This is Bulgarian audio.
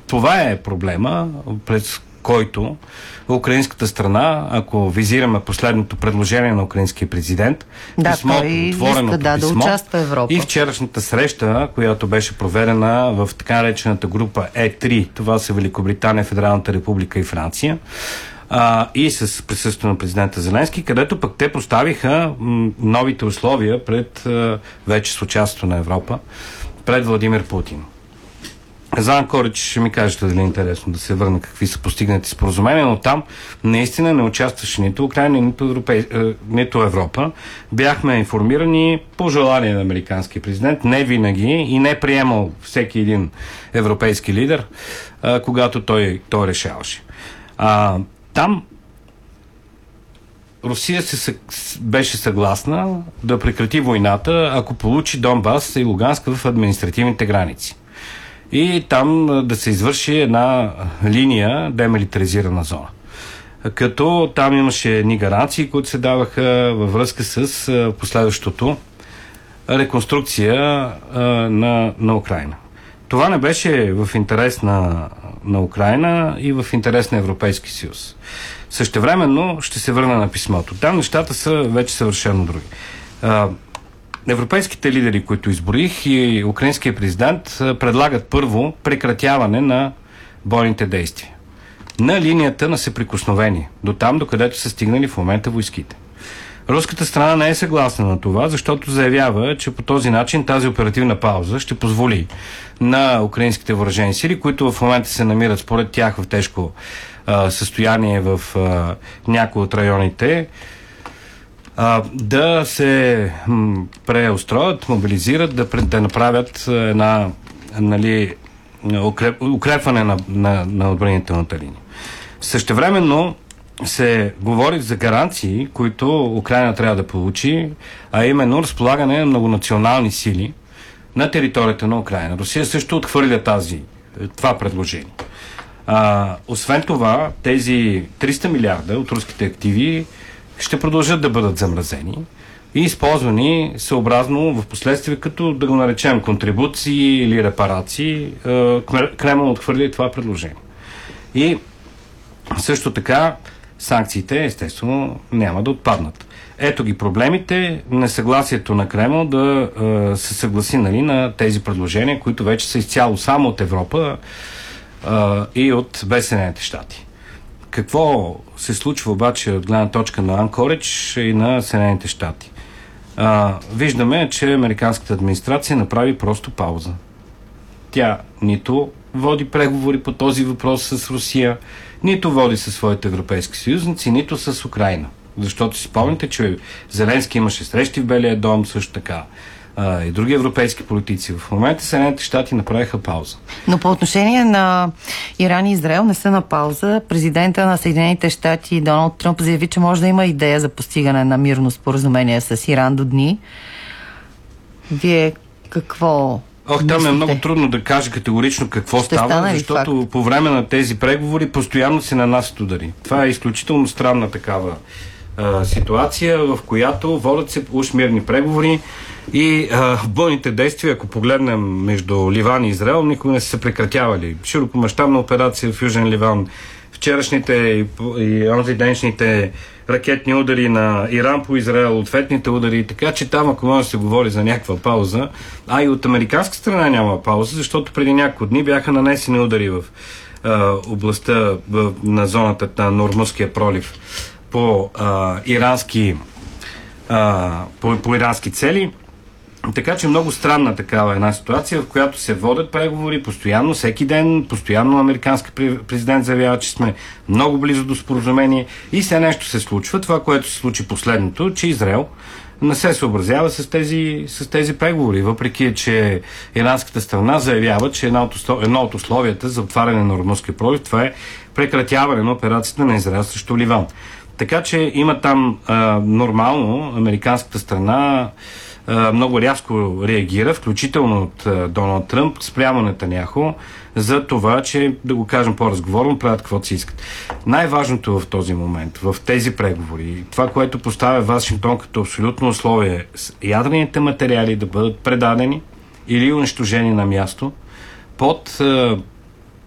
Това е проблема, през който украинската страна, ако визираме последното предложение на украинския президент, писмото, отвореното писмо, да участва Европа. И вчерашната среща, която беше проведена в така наречената група Е3, това са Великобритания, Федералната република и Франция, и с присъствието на президента Зеленски, където пък те поставиха новите условия пред вече с участието на Европа, пред Владимир Путин. За Анкоридж ще ми кажете дали е интересно да се върна какви са постигнати споразумения, но там наистина не участваше нито Украина, нито Европа. Бяхме информирани по желание на американския президент, не винаги и не приемал всеки един европейски лидер, когато той решаваше. Там Русия беше съгласна да прекрати войната, ако получи Донбас и Луганск в административните граници. И там да се извърши една линия демилитаризирана зона. Като там имаше едни гаранции, които се даваха във връзка с последващото реконструкция на Украина. Това не беше в интерес на Украина и в интерес на Европейски съюз. Същевременно ще се върна на писмото. Там нещата са вече съвършено други. Европейските лидери, които изброих, и украинския президент предлагат първо прекратяване на бойните действия на линията на съприкосновение, до там, докъдето са стигнали в момента войските. Руската страна не е съгласна на това, защото заявява, че по този начин тази оперативна пауза ще позволи на украинските въоръжени сили, които в момента се намират според тях в тежко състояние в някои от районите, да се преустроят, мобилизират, да направят една укрепване на отбранителната линия. Същевременно се говори за гаранции, които Украина трябва да получи, а именно разполагане на многонационални сили на територията на Украина. Русия също отхвърля това предложение. Освен това, тези 300 милиарда от руските активи ще продължат да бъдат замразени и използвани съобразно в последствие, като да го наречем контрибуции или репарации. Кремъл отхвърли това предложение. И също така санкциите, естествено, няма да отпаднат. Ето ги проблемите, несъгласието на Кремъл да се съгласи на тези предложения, които вече са изцяло само от Европа и от Съединените щати. Какво се случва обаче от гледна точка на Анкоридж и на Съединените щати? Виждаме, че американската администрация направи просто пауза. Тя нито води преговори по този въпрос с Русия, нито води със своите европейски съюзници, нито с Украина. Защото си спомните, че Зеленски имаше срещи в Белия дом, също така и други европейски политици. В момента Съединените щати направиха пауза. Но по отношение на Иран и Израел не са на пауза. Президента на Съединените щати Доналд Тръмп заяви, че може да има идея за постигане на мирно споразумение с Иран до дни. Вие какво там е много трудно да кажа категорично какво става, защото по време на тези преговори постоянно се нанасят удари. Това е изключително странна такава ситуация, в която водят се уж мирни преговори и бойните действия, ако погледнем между Ливан и Израел, никога не са се прекратявали. Широкомащабна операция в Южен Ливан, вчерашните и онзиденшните ракетни удари на Иран по Израел, ответните удари, така че там, ако може да се говори за някаква пауза, и от американска страна няма пауза, защото преди няколко дни бяха нанесени удари в областта на зоната на Нормузския пролив по ирански цели. Така че много странна такава една ситуация, в която се водят преговори постоянно, всеки ден, постоянно американски президент заявява, че сме много близо до споразумение и все нещо се случва. Това, което се случи последното, че Израел не се съобразява с тези преговори, въпреки че иранската страна заявява, че едно от условията за отваряне на Нормузския пролив, това е прекратяване на операцията на Израел срещу Ливан. Така че има там нормално американската страна много рязко реагира, включително от Доналд Тръмп спрямо Нетаняху, за това, че, да го кажем по-разговорно, правят каквото си искат. Най-важното в този момент, в тези преговори, това, което поставя Вашингтон като абсолютно условие, ядрените материали да бъдат предадени или унищожени на място под